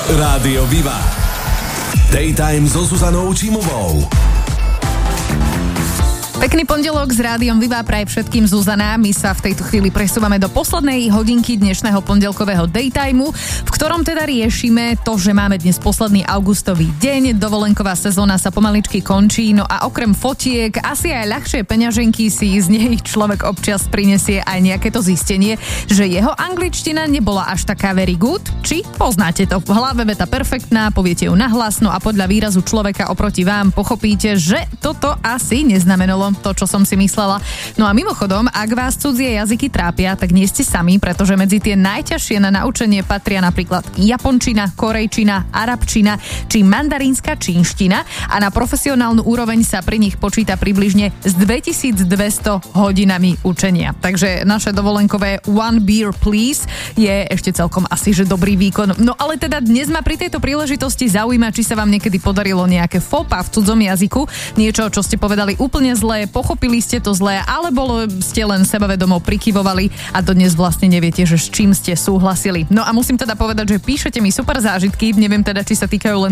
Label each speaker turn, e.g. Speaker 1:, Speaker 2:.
Speaker 1: Rádio Viva. Daytime so Zuzanou Čímovou.
Speaker 2: Pekný pondelok s Rádiom Viva praje všetkým Zuzana. My sa v tejto chvíli presúvame do poslednej hodinky dnešného pondelkového daytimeu, v ktorom teda riešime to, že máme dnes posledný augustový deň, dovolenková sezóna sa pomaličky končí, no a okrem fotiek asi aj ľahšie peňaženky si z nej človek občas prinesie aj nejaké to zistenie, že jeho angličtina nebola až taká very good, či poznáte to. V hlave veta perfektná, poviete ju nahlas, no a podľa výrazu človeka oproti vám pochopíte, že toto asi neznamenalo to, čo som si myslela. No a mimochodom, ak vás cudzie jazyky trápia, tak nie ste sami, pretože medzi tie najťažšie na naučenie patria napríklad japončina, korejčina, arabčina či mandarínska čínština a na profesionálnu úroveň sa pri nich počíta približne s 2200 hodinami učenia. Takže naše dovolenkové One Beer Please je ešte celkom asi, že dobrý výkon. No ale teda dnes ma pri tejto príležitosti zaujíma, či sa vám niekedy podarilo nejaké faux pas v cudzom jazyku, niečo, čo ste povedali úplne zle, pochopili ste to zle, alebo ste len sebavedomo prikyvovali a dodnes vlastne neviete, že s čím ste súhlasili. No a musím teda povedať, že píšete mi super zážitky, neviem teda, či sa týkajú len